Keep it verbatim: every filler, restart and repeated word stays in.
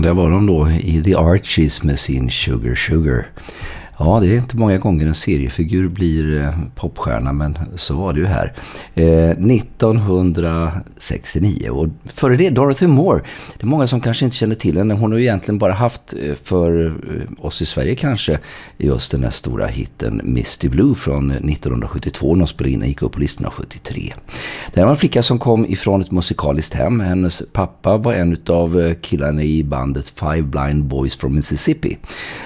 det var de då i The Archies med sin Sugar Sugar. Ja, det är inte många gånger en seriefigur blir eh, popstjärna, men så var det ju här. Eh, nittonhundrasextionio, och före det Dorothy Moore. Det är många som kanske inte känner till henne. Hon har ju egentligen bara haft eh, för eh, oss i Sverige kanske just den här stora hitten Misty Blue från nittonhundrasjuttiotvå. Hon spelade in och gick upp på listorna sjuttiotre. Det här var en flicka som kom ifrån ett musikaliskt hem. Hennes pappa var en av killarna i bandet Five Blind Boys from Mississippi.